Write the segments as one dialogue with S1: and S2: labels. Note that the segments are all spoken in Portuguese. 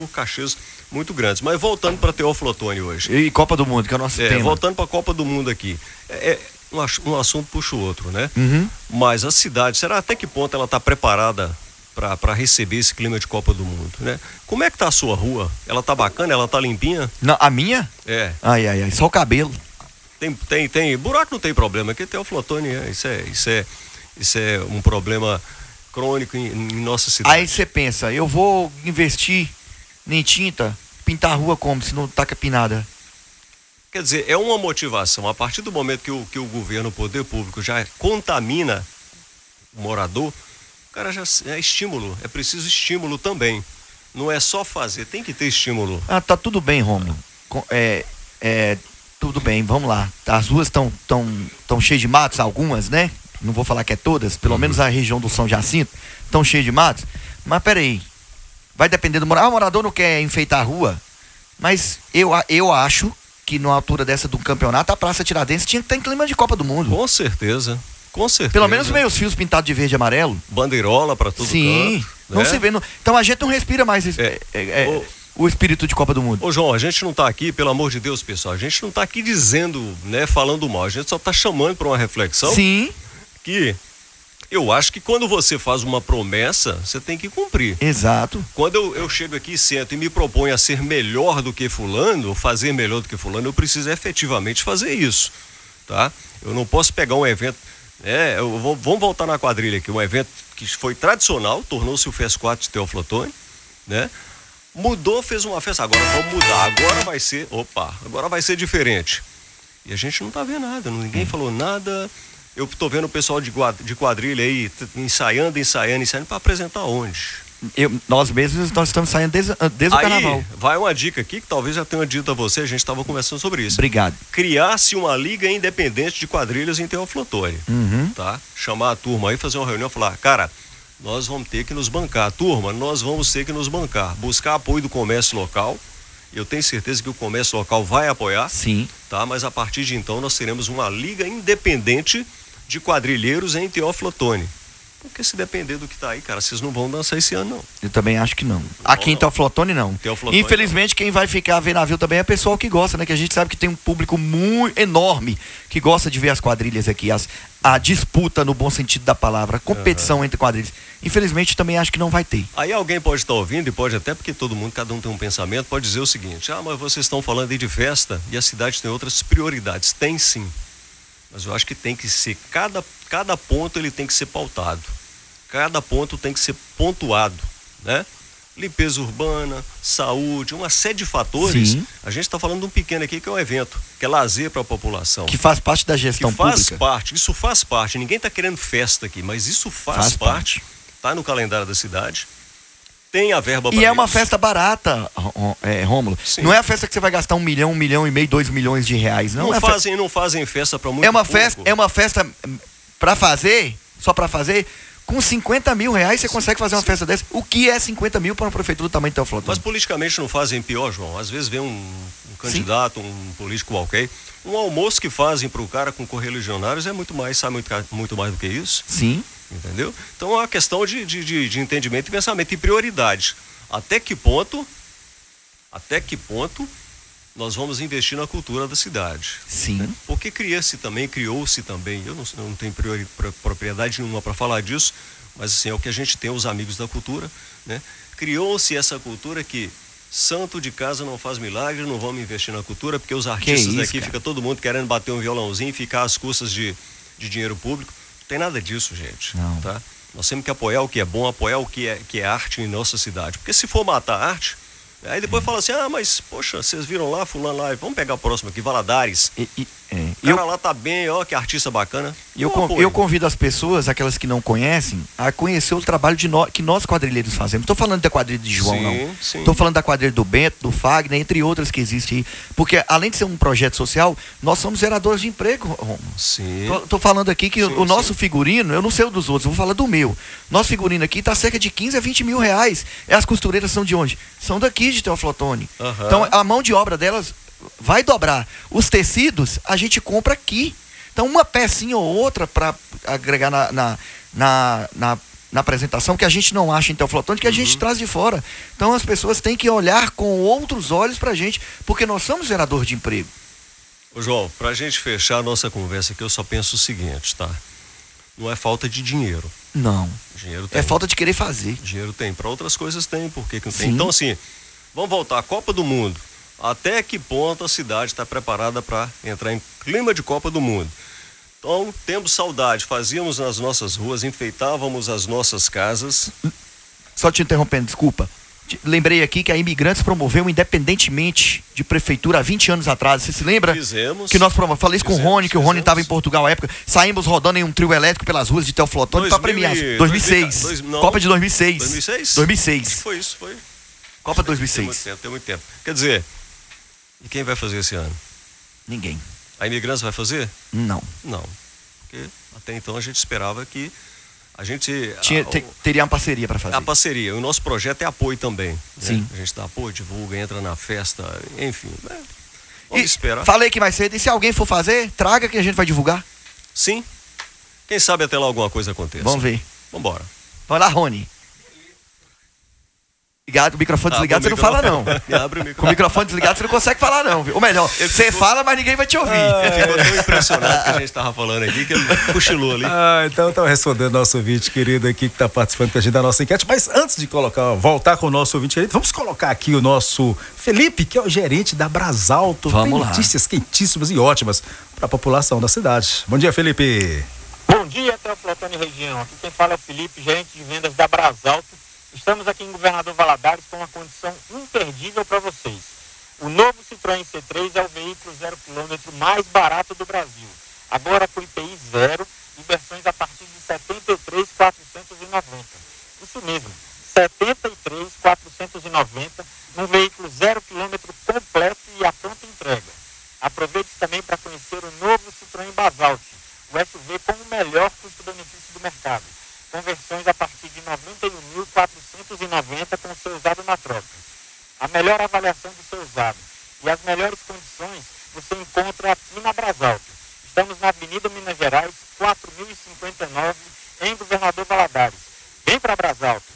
S1: cachês muito grandes. Mas voltando para Teófilo Otoni hoje.
S2: E Copa do Mundo, que é o nosso tema.
S1: Voltando para a Copa do Mundo aqui. Um assunto puxa o outro, né?
S2: Uhum.
S1: Mas a cidade, será até que ponto ela está preparada para receber esse clima de Copa do Mundo, né? Como é que tá a sua rua? Ela tá bacana? Ela tá limpinha?
S2: Não, a minha?
S1: É.
S2: Ai, só o cabelo.
S1: Tem buraco, não tem problema, aqui Teófilo Otoni, isso é um problema crônico em nossa cidade.
S2: Aí você pensa, eu vou investir em tinta, pintar a rua como, se não tá capinada?
S1: Quer dizer, é uma motivação, a partir do momento que o governo, o poder público já contamina o morador, o cara já é estímulo, é preciso estímulo também. Não é só fazer, tem que ter estímulo.
S2: Ah, tá tudo bem, Rômulo. Tudo bem, vamos lá. As ruas estão cheias de matos, algumas, né? Não vou falar que é todas, pelo menos a região do São Jacinto, estão cheias de matos. Mas peraí, vai depender do morador. O morador não quer enfeitar a rua, mas eu acho que na altura dessa do campeonato, a Praça Tiradentes tinha que estar em clima de Copa do Mundo.
S1: Com certeza.
S2: Pelo menos meios fios pintados de verde e amarelo.
S1: Bandeirola para todo canto.
S2: Não se vê. Então a gente não respira mais o espírito de Copa do Mundo.
S1: Ô João, a gente não tá aqui, pelo amor de Deus, pessoal, a gente não tá aqui dizendo, né, falando mal, a gente só tá chamando para uma reflexão.
S2: Sim.
S1: Que eu acho que quando você faz uma promessa, você tem que cumprir.
S2: Exato.
S1: Quando eu chego aqui, sento e me proponho a ser melhor do que fulano, ou fazer melhor do que fulano, eu preciso efetivamente fazer isso, tá? Eu não posso pegar um evento, vamos voltar na quadrilha aqui, um evento que foi tradicional, tornou-se o FES 4 de Teófilo Otoni, né? Mudou, fez uma festa, agora vamos mudar, agora vai ser diferente. E a gente não tá vendo nada, ninguém falou nada. Eu tô vendo o pessoal de quadrilha aí ensaiando para apresentar onde?
S2: Nós estamos saindo desde o carnaval.
S1: Vai uma dica aqui que talvez já tenha dito a você, a gente estava conversando sobre isso.
S2: Obrigado.
S1: Criar-se uma liga independente de quadrilhas em Teófilo Otoni, tá? Chamar a turma aí, fazer uma reunião e falar, cara, nós vamos ter que nos bancar, turma, nós vamos ter que nos bancar, buscar apoio do comércio local. Eu tenho certeza que o comércio local vai apoiar.
S2: Sim.
S1: Tá? Mas a partir de então nós teremos uma liga independente de quadrilheiros em Teófilo Otoni. Porque se depender do que tá aí, cara, vocês não vão dançar esse ano, não.
S2: Eu também acho que não. Aqui em Teófilo Otoni, não. Infelizmente, quem vai ficar a ver navio também é o pessoal que gosta, né? Que a gente sabe que tem um público muito enorme que gosta de ver as quadrilhas aqui, a disputa no bom sentido da palavra, a competição entre quadrilhas. Infelizmente, também acho que não vai ter.
S1: Aí alguém pode estar ouvindo e pode até, porque todo mundo, cada um tem um pensamento, pode dizer o seguinte, mas vocês estão falando aí de festa e a cidade tem outras prioridades. Tem sim. Mas eu acho que tem que ser, cada ponto ele tem que ser pautado. Cada ponto tem que ser pontuado, né? Limpeza urbana, saúde, uma série de fatores.
S2: Sim.
S1: A gente está falando de um pequeno aqui que é um evento, que é lazer para a população.
S2: Que faz parte da gestão pública.
S1: Isso faz parte. Ninguém está querendo festa aqui, mas isso faz parte. Está no calendário da cidade. Tem a verba para isso.
S2: E é uma festa barata, Rômulo.
S1: Sim.
S2: Não é a festa que você vai gastar 1 milhão, 1,5 milhão, 2 milhões de reais. Não
S1: fazem festa para muito pouco.
S2: É uma festa para fazer, só para fazer. Com 50 mil reais você consegue fazer uma festa dessa. O que é 50 mil para uma prefeitura do tamanho de Teófilo Otoni?
S1: Mas politicamente não fazem pior, João. Às vezes vem um candidato, um político qualquer. Um almoço que fazem para o cara com correligionários é muito mais, sabe muito mais do que isso.
S2: Sim.
S1: Entendeu? Então é uma questão de entendimento e pensamento e prioridade. Até que ponto nós vamos investir na cultura da cidade?
S2: Sim.
S1: Né? Porque criou-se também, eu não tenho propriedade nenhuma para falar disso, mas assim, é o que a gente tem, os amigos da cultura, né? Criou-se essa cultura que santo de casa não faz milagre, não vamos investir na cultura, porque os artistas daqui, fica todo mundo querendo bater um violãozinho e ficar às custas de dinheiro público. Não tem nada disso, gente.
S2: Não.
S1: Tá? Nós temos que apoiar o que é bom, apoiar o que é arte em nossa cidade. Porque se for matar a arte, aí depois fala assim, mas poxa, vocês viram lá, fulano lá, vamos pegar o próximo aqui, Valadares. O cara lá tá bem, ó, que artista bacana.
S2: Eu convido as pessoas, aquelas que não conhecem, a conhecer o trabalho que nós quadrilheiros fazemos. Não estou falando da quadrilha de João, não. Estou falando da quadrilha do Bento, do Fagner, entre outras que existem aí. Porque além de ser um projeto social, nós somos geradores de emprego, Romulo.
S1: Sim.
S2: Estou falando aqui que o nosso figurino, eu não sei o dos outros, eu vou falar do meu. Nosso figurino aqui está cerca de 15 a 20 mil reais. E as costureiras são de onde? São daqui de Teófilo Otoni. Então a mão de obra delas vai dobrar. Os tecidos a gente compra aqui. Então uma pecinha ou outra para agregar na apresentação que a gente não acha em Teoflotone, que a gente traz de fora. Então as pessoas têm que olhar com outros olhos pra gente, porque nós somos gerador de emprego.
S1: Ô João, pra gente fechar a nossa conversa aqui, eu só penso o seguinte, tá? Não é falta de dinheiro.
S2: Não.
S1: Dinheiro tem.
S2: É falta de querer fazer.
S1: Dinheiro tem. Para outras coisas tem, por que não tem?
S2: Sim.
S1: Então, assim, vamos voltar à Copa do Mundo. Até que ponto a cidade está preparada para entrar em clima de Copa do Mundo? Então, temos saudade. Fazíamos nas nossas ruas, enfeitávamos as nossas casas.
S2: Só te interrompendo, desculpa. Lembrei aqui que a Imigrantes promoveu independentemente de prefeitura há 20 anos atrás. Você se lembra?
S1: Fizemos.
S2: Que nós promovemos. Falei isso com o Rony, que o Rony estava em Portugal à época. Saímos rodando em um trio elétrico pelas ruas de Teoflotone para premiar. 2006. Copa de 2006.
S1: 2006?
S2: 2006.
S1: Acho que foi isso, foi.
S2: Copa 2006.
S1: Tem muito tempo. Quer dizer, e quem vai fazer esse ano?
S2: Ninguém.
S1: A Imigrantes vai fazer?
S2: Não.
S1: Não. Porque até então a gente esperava que a gente...
S2: Teria uma parceria para fazer.
S1: A parceria. O nosso projeto é apoio também. Né?
S2: Sim.
S1: A gente dá apoio, divulga, entra na festa, enfim. Né? Vamos esperar.
S2: Falei que mais cedo. E se alguém for fazer, traga que a gente vai divulgar.
S1: Sim. Quem sabe até lá alguma coisa aconteça.
S2: Vamos ver.
S1: Vambora.
S2: Vai lá, Rony. O microfone desligado, você não fala, não. Com o microfone desligado, você não consegue falar, não. Ou melhor, você fala, mas ninguém vai te ouvir.
S1: Ele ficou tão impressionado que a gente estava falando aqui, que ele cochilou ali.
S3: Então estava respondendo nosso ouvinte querido aqui, que está participando com a gente da nossa enquete. Mas antes de voltar com o nosso ouvinte querido, vamos colocar aqui o nosso Felipe, que é o gerente da Brasalto.
S2: Vamos lá.
S3: Notícias quentíssimas e ótimas para a população da cidade. Bom dia, Felipe.
S4: Bom dia, Teoflotone região. Aqui quem fala é o Felipe, gerente de vendas da Brasalto. Estamos aqui em Governador Valadares com uma condição imperdível para vocês. O novo Citroën C3 é o veículo 0 km mais barato do Brasil. Agora com IPI zero e versões a partir de 73.490. Isso mesmo, 73.490 num veículo 0 km completo e a pronta entrega. Aproveite também para conhecer o novo Citroën Basalt, o SUV com o melhor custo-benefício do mercado. Conversões a partir de 91.490 com seu usado na troca. A melhor avaliação do seu usado e as melhores condições você encontra aqui na Brasalto. Estamos na Avenida Minas Gerais, 4.059, em Governador Valadares. Vem para Brasalto.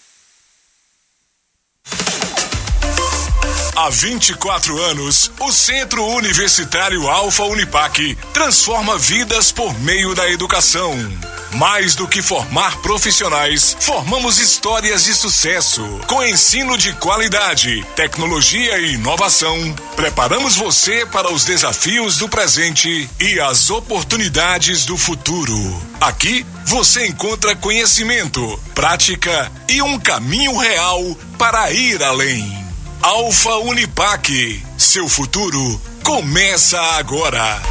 S5: Há 24 anos, o Centro Universitário Alfa Unipac transforma vidas por meio da educação. Mais do que formar profissionais, formamos histórias de sucesso. Com ensino de qualidade, tecnologia e inovação, preparamos você para os desafios do presente e as oportunidades do futuro. Aqui, você encontra conhecimento, prática e um caminho real para ir além. Alfa Unipac, seu futuro começa agora.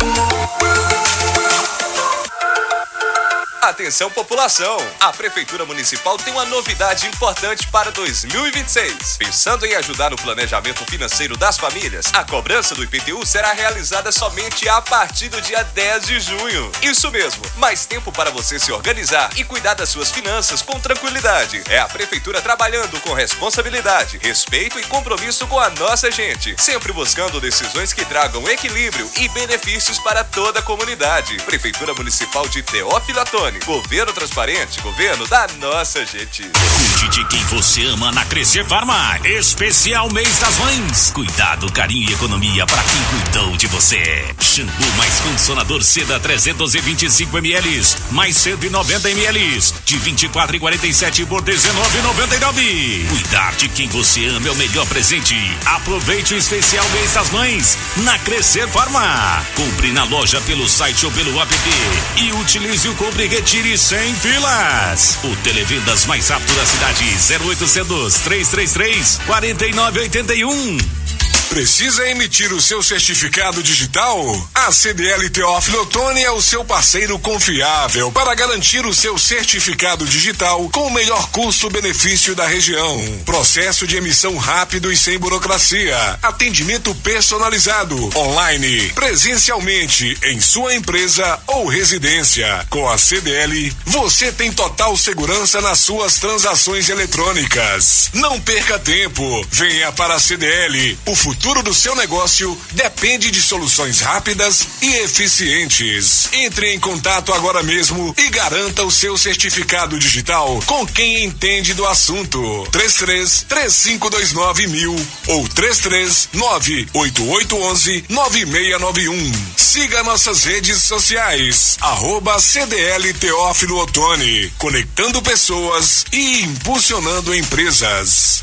S6: Atenção, população! A Prefeitura Municipal tem uma novidade importante para 2026. Pensando em ajudar no planejamento financeiro das famílias, a cobrança do IPTU será realizada somente a partir do dia 10 de junho. Isso mesmo, mais tempo para você se organizar e cuidar das suas finanças com tranquilidade. É a Prefeitura trabalhando com responsabilidade, respeito e compromisso com a nossa gente, sempre buscando decisões que tragam equilíbrio e benefícios para toda a comunidade. Prefeitura Municipal de Teoflotone. Governo transparente, governo da nossa gente.
S7: Cuide de quem você ama na Crescer Farma. Especial Mês das Mães. Cuidado, carinho e economia para quem cuidou de você. Shampoo mais condicionador Seda 325 ml, mais 190 ml, de 24,47 por 19,99. Cuidar de quem você ama é o melhor presente. Aproveite o especial Mês das Mães na Crescer Farma. Compre na loja pelo site ou pelo app e utilize o Compre Retire sem filas. O televendas mais rápido da cidade, 0800 333 4981.
S5: Precisa emitir o seu certificado digital? A CDL Teoflotone é o seu parceiro confiável para garantir o seu certificado digital com o melhor custo-benefício da região. Processo de emissão rápido e sem burocracia. Atendimento personalizado, online, presencialmente, em sua empresa ou residência. Com a CDL, você tem total segurança nas suas transações eletrônicas. Não perca tempo. Venha para a CDL. O futuro futuro do seu negócio depende de soluções rápidas e eficientes. Entre em contato agora mesmo e garanta o seu certificado digital com quem entende do assunto. 33-3529-1000 ou 33-98811-9691. Siga nossas redes sociais, @CDL Teófilo Otoni, conectando pessoas e impulsionando empresas.